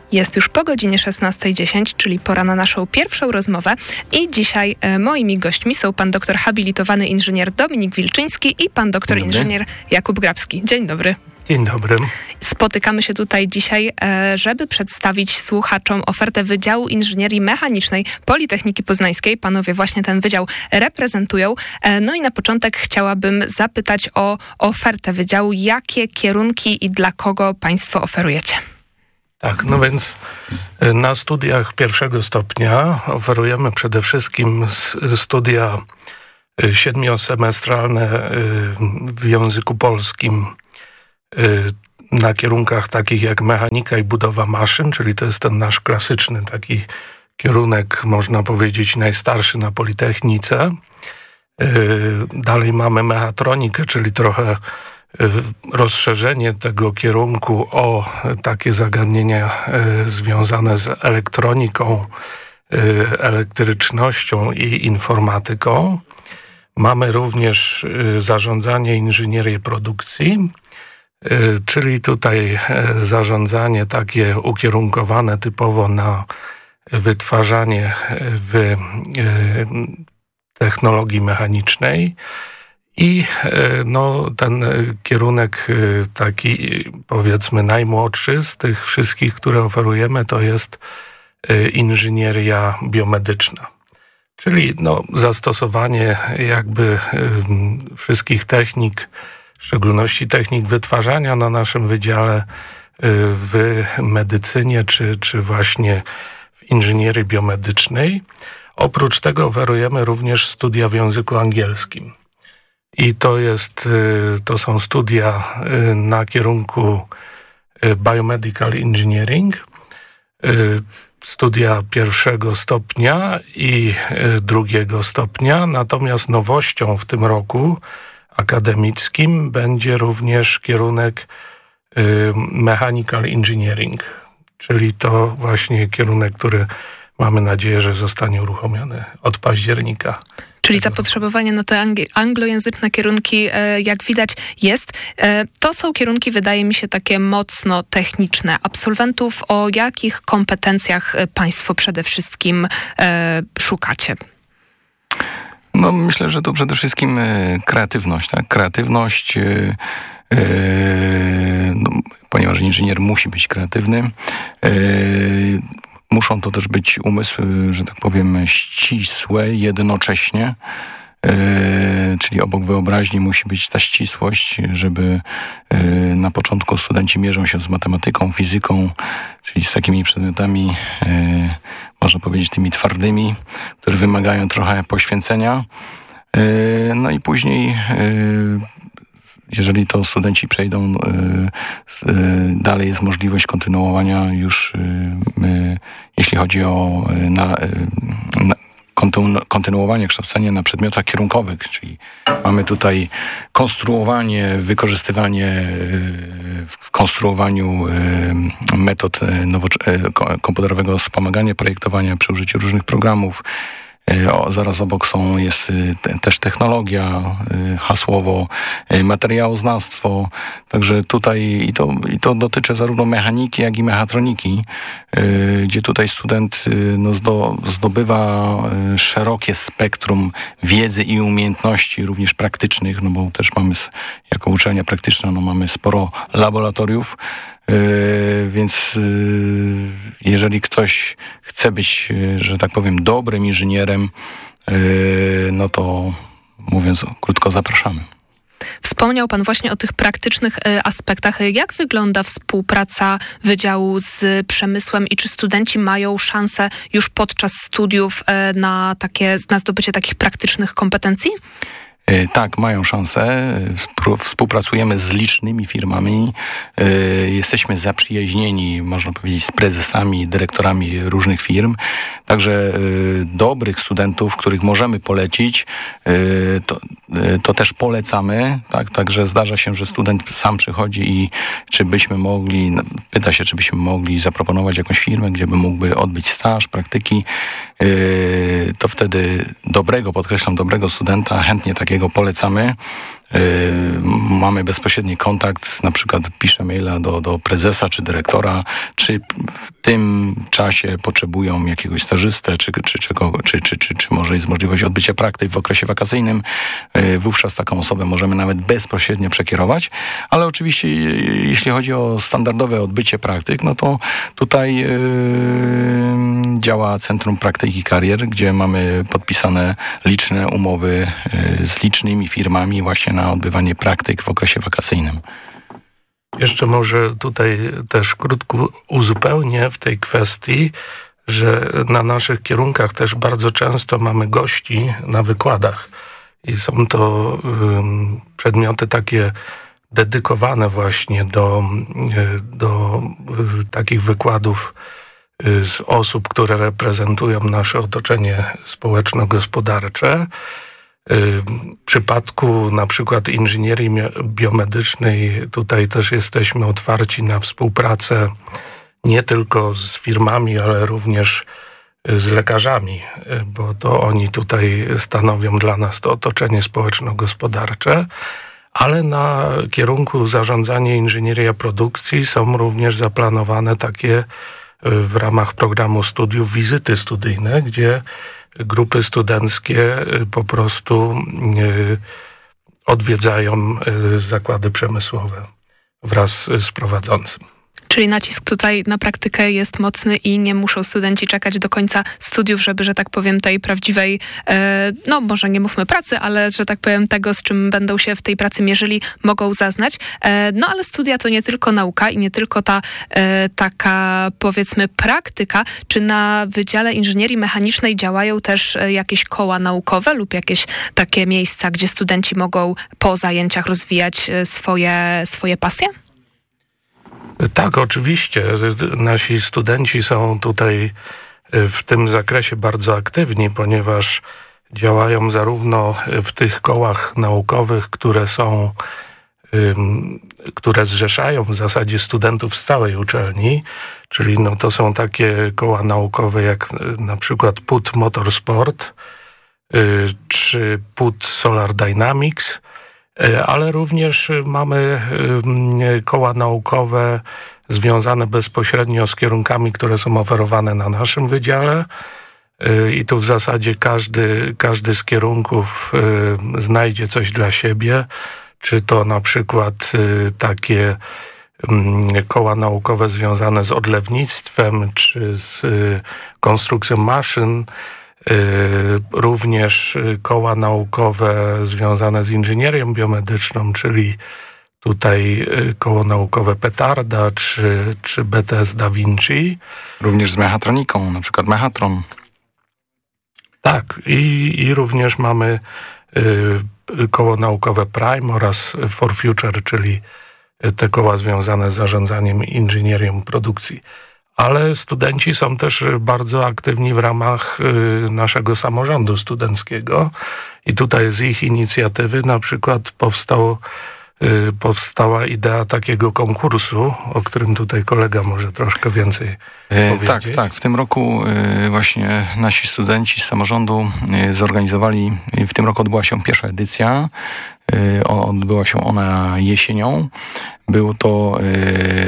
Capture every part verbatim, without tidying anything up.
Jest już po godzinie szesnastej dziesięć, czyli pora na naszą pierwszą rozmowę i dzisiaj e, moimi gośćmi są pan doktor habilitowany inżynier Dominik Wilczyński i pan doktor inżynier Jakub Grabski. Dzień dobry. Dzień dobry. Spotykamy się tutaj dzisiaj, e, żeby przedstawić słuchaczom ofertę Wydziału Inżynierii Mechanicznej Politechniki Poznańskiej. Panowie właśnie ten wydział reprezentują. E, no i na początek chciałabym zapytać o ofertę wydziału. Jakie kierunki i dla kogo państwo oferujecie? Tak, no więc na studiach pierwszego stopnia oferujemy przede wszystkim studia siedmiosemestralne w języku polskim na kierunkach takich jak mechanika i budowa maszyn, czyli to jest ten nasz klasyczny taki kierunek, można powiedzieć, najstarszy na Politechnice. Dalej mamy mechatronikę, czyli trochę rozszerzenie tego kierunku o takie zagadnienia związane z elektroniką, elektrycznością i informatyką. Mamy również zarządzanie, inżynierię produkcji, czyli tutaj zarządzanie takie ukierunkowane typowo na wytwarzanie w technologii mechanicznej. I no, ten kierunek taki, powiedzmy, najmłodszy z tych wszystkich, które oferujemy, to jest inżynieria biomedyczna. Czyli no, zastosowanie jakby wszystkich technik, w szczególności technik wytwarzania na naszym wydziale w medycynie czy, czy właśnie w inżynierii biomedycznej. Oprócz tego oferujemy również studia w języku angielskim. I to jest, to są studia na kierunku Biomedical Engineering, studia pierwszego stopnia i drugiego stopnia. Natomiast nowością w tym roku akademickim będzie również kierunek Mechanical Engineering, czyli to właśnie kierunek, który mamy nadzieję, że zostanie uruchomiony od października. Czyli zapotrzebowanie na te anglojęzyczne kierunki, jak widać, jest. To są kierunki, wydaje mi się, takie mocno techniczne. Absolwentów o jakich kompetencjach państwo przede wszystkim szukacie? No myślę, że to przede wszystkim kreatywność, tak? Kreatywność, yy, yy, no, ponieważ inżynier musi być kreatywny. Yy, Muszą to też być umysły, że tak powiem, ścisłe jednocześnie, yy, czyli obok wyobraźni musi być ta ścisłość, żeby yy, na początku studenci mierzą się z matematyką, fizyką, czyli z takimi przedmiotami, yy, można powiedzieć, tymi twardymi, które wymagają trochę poświęcenia. Yy, no i później yy, jeżeli to studenci przejdą, y, y, dalej jest możliwość kontynuowania już, y, y, jeśli chodzi o y, na, y, na kontynu, kontynuowanie kształcenia na przedmiotach kierunkowych, czyli mamy tutaj konstruowanie, wykorzystywanie y, w konstruowaniu y, metod y, nowocze- y, komputerowego wspomagania projektowania przy użyciu różnych programów. O, zaraz obok są, jest te, też technologia, y, hasłowo, y, materiałoznawstwo, także tutaj i to, i to dotyczy zarówno mechaniki, jak i mechatroniki, y, gdzie tutaj student y, no, zdo, zdobywa y, szerokie spektrum wiedzy i umiejętności, również praktycznych, no bo też mamy, jako uczelnia praktyczna, no mamy sporo laboratoriów. Yy, więc yy, jeżeli ktoś chce być, yy, że tak powiem, dobrym inżynierem, yy, no to mówiąc krótko, zapraszamy. Wspomniał pan właśnie o tych praktycznych aspektach. Jak wygląda współpraca wydziału z przemysłem i czy studenci mają szansę już podczas studiów na takie, na zdobycie takich praktycznych kompetencji? Tak, mają szansę. Współpracujemy z licznymi firmami. Jesteśmy zaprzyjaźnieni, można powiedzieć, z prezesami, dyrektorami różnych firm. Także dobrych studentów, których możemy polecić, to, to też polecamy. Tak? Także zdarza się, że student sam przychodzi i czy byśmy mogli, pyta się, czy byśmy mogli zaproponować jakąś firmę, gdzie by mógłby odbyć staż, praktyki. To wtedy dobrego, podkreślam, dobrego studenta chętnie takiego polecamy. mamy bezpośredni kontakt, na przykład piszę maila do, do prezesa czy dyrektora, czy w tym czasie potrzebują jakiegoś stażystę, czy, czy, czy, czy, czy, czy, czy może jest możliwość odbycia praktyk w okresie wakacyjnym. Wówczas taką osobę możemy nawet bezpośrednio przekierować, ale oczywiście jeśli chodzi o standardowe odbycie praktyk, no to tutaj yy, działa Centrum Praktyki Karier, gdzie mamy podpisane liczne umowy yy, z licznymi firmami właśnie na odbywanie praktyk w okresie wakacyjnym. Jeszcze może tutaj też krótko uzupełnię w tej kwestii, że na naszych kierunkach też bardzo często mamy gości na wykładach i są to um, przedmioty takie dedykowane właśnie do, do takich wykładów z osób, które reprezentują nasze otoczenie społeczno-gospodarcze. W przypadku na przykład inżynierii biomedycznej tutaj też jesteśmy otwarci na współpracę nie tylko z firmami, ale również z lekarzami, bo to oni tutaj stanowią dla nas to otoczenie społeczno-gospodarcze, ale na kierunku zarządzanie inżynieria produkcji są również zaplanowane takie w ramach programu studiów wizyty studyjne, gdzie grupy studenckie po prostu odwiedzają zakłady przemysłowe wraz z prowadzącym. Czyli nacisk tutaj na praktykę jest mocny i nie muszą studenci czekać do końca studiów, żeby, że tak powiem, tej prawdziwej, no może nie mówmy pracy, ale że tak powiem tego, z czym będą się w tej pracy mierzyli, mogą zaznać. No ale studia to nie tylko nauka i nie tylko ta taka, powiedzmy, praktyka. Czy na Wydziale Inżynierii Mechanicznej działają też jakieś koła naukowe lub jakieś takie miejsca, gdzie studenci mogą po zajęciach rozwijać swoje, swoje pasje? Tak, oczywiście. Nasi studenci są tutaj w tym zakresie bardzo aktywni, ponieważ działają zarówno w tych kołach naukowych, które są, które zrzeszają w zasadzie studentów z całej uczelni, czyli no to są takie koła naukowe jak na przykład P U T Motorsport czy P U T Solar Dynamics, ale również mamy koła naukowe związane bezpośrednio z kierunkami, które są oferowane na naszym wydziale. I tu w zasadzie każdy, każdy z kierunków znajdzie coś dla siebie, czy to na przykład takie koła naukowe związane z odlewnictwem, czy z konstrukcją maszyn, również koła naukowe związane z inżynierią biomedyczną, czyli tutaj koło naukowe Petarda czy, czy B T S Da Vinci. Również z mechatroniką, na przykład Mechatron. Tak, i, i również mamy y, koło naukowe Prime oraz For Future, czyli te koła związane z zarządzaniem inżynierią produkcji. Ale studenci są też bardzo aktywni w ramach y, naszego samorządu studenckiego i tutaj z ich inicjatywy na przykład powstał, y, powstała idea takiego konkursu, o którym tutaj kolega może troszkę więcej e, powiedzieć. Tak, tak. W tym roku y, właśnie nasi studenci z samorządu y, zorganizowali, y, w tym roku odbyła się pierwsza edycja. Y, odbyła się ona jesienią. Był to y,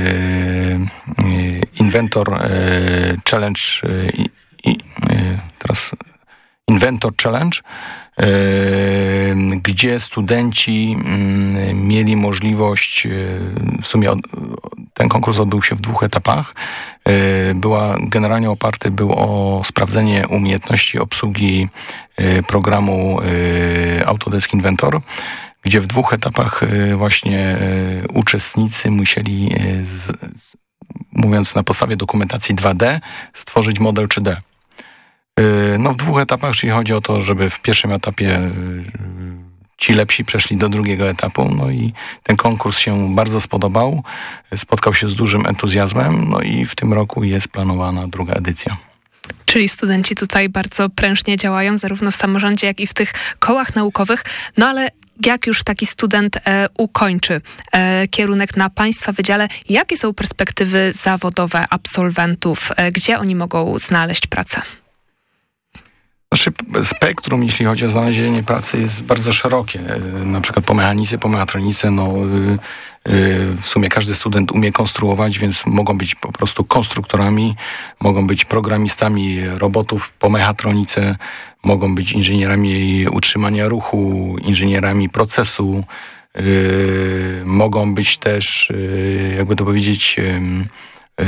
y, Inventor y, Challenge, y, y, teraz Inventor Challenge, y, gdzie studenci y, mieli możliwość, y, w sumie od, ten konkurs odbył się w dwóch etapach. Y, była generalnie oparty był o sprawdzenie umiejętności obsługi y, programu y, Autodesk Inventor, gdzie w dwóch etapach właśnie uczestnicy musieli, z, mówiąc na podstawie dokumentacji dwa D, stworzyć model trzy D. No w dwóch etapach, czyli chodzi o to, żeby w pierwszym etapie ci lepsi przeszli do drugiego etapu, no i ten konkurs się bardzo spodobał, spotkał się z dużym entuzjazmem, no i w tym roku jest planowana druga edycja. Czyli studenci tutaj bardzo prężnie działają, zarówno w samorządzie, jak i w tych kołach naukowych. No ale jak już taki student e, ukończy e, kierunek na Państwa wydziale, jakie są perspektywy zawodowe absolwentów? E, gdzie oni mogą znaleźć pracę? Znaczy, spektrum, jeśli chodzi o znalezienie pracy, jest bardzo szerokie. Na przykład po mechanice, po mechatronice, no w sumie każdy student umie konstruować, więc mogą być po prostu konstruktorami, mogą być programistami robotów po mechatronice, mogą być inżynierami utrzymania ruchu, inżynierami procesu, yy, mogą być też, yy, jakby to powiedzieć, yy, yy,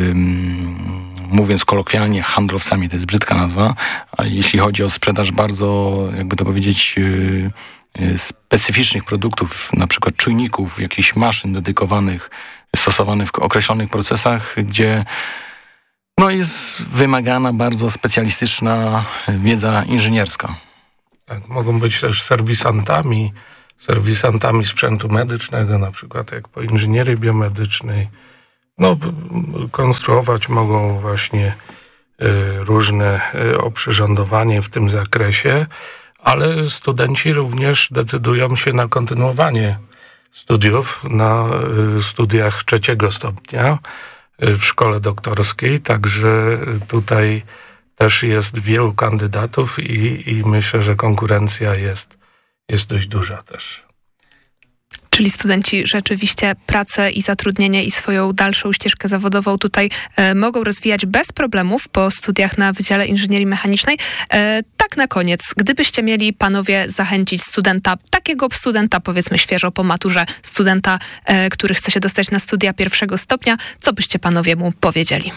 mówiąc kolokwialnie, handlowcami, to jest brzydka nazwa, a jeśli chodzi o sprzedaż bardzo, jakby to powiedzieć, yy, specyficznych produktów, na przykład czujników, jakichś maszyn dedykowanych, stosowanych w określonych procesach, gdzie no, jest wymagana bardzo specjalistyczna wiedza inżynierska. Tak, mogą być też serwisantami, serwisantami sprzętu medycznego, na przykład jak po inżynierii biomedycznej. No, konstruować mogą właśnie y, różne y, oprzyrządowanie w tym zakresie, ale studenci również decydują się na kontynuowanie studiów na y, studiach trzeciego stopnia y, w szkole doktorskiej, także tutaj też jest wielu kandydatów i, i myślę, że konkurencja jest, jest dość duża też. Czyli studenci rzeczywiście pracę i zatrudnienie i swoją dalszą ścieżkę zawodową tutaj e, mogą rozwijać bez problemów po studiach na Wydziale Inżynierii Mechanicznej. E, tak na koniec, gdybyście mieli panowie zachęcić studenta, takiego studenta powiedzmy świeżo po maturze, studenta, e, który chce się dostać na studia pierwszego stopnia, co byście panowie mu powiedzieli?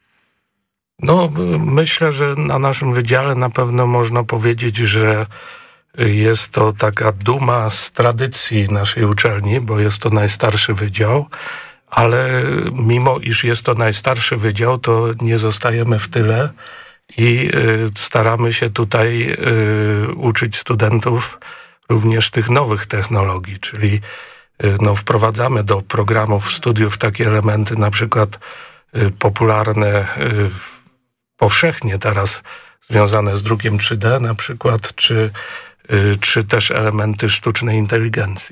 No, myślę, że na naszym wydziale na pewno można powiedzieć, że jest to taka duma z tradycji naszej uczelni, bo jest to najstarszy wydział, ale mimo iż jest to najstarszy wydział, to nie zostajemy w tyle i staramy się tutaj uczyć studentów również tych nowych technologii, czyli no, wprowadzamy do programów studiów takie elementy, na przykład popularne powszechnie teraz związane z drukiem trzy D na przykład, czy czy też elementy sztucznej inteligencji.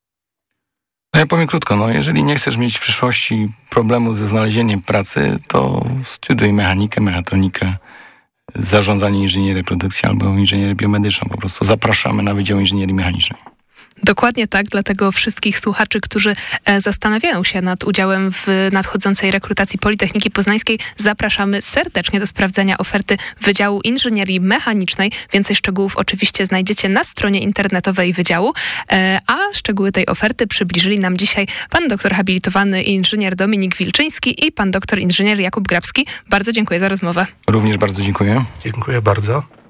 No ja powiem krótko, no jeżeli nie chcesz mieć w przyszłości problemu ze znalezieniem pracy, to studiuj mechanikę, mechatronikę, zarządzanie inżynierii produkcji albo inżynierię biomedyczną. Po prostu zapraszamy na Wydział Inżynierii Mechanicznej. Dokładnie tak, dlatego wszystkich słuchaczy, którzy zastanawiają się nad udziałem w nadchodzącej rekrutacji Politechniki Poznańskiej, zapraszamy serdecznie do sprawdzenia oferty Wydziału Inżynierii Mechanicznej. Więcej szczegółów oczywiście znajdziecie na stronie internetowej Wydziału, a szczegóły tej oferty przybliżyli nam dzisiaj pan doktor habilitowany inżynier Dominik Wilczyński i pan doktor inżynier Jakub Grabski. Bardzo dziękuję za rozmowę. Również bardzo dziękuję. Dziękuję bardzo.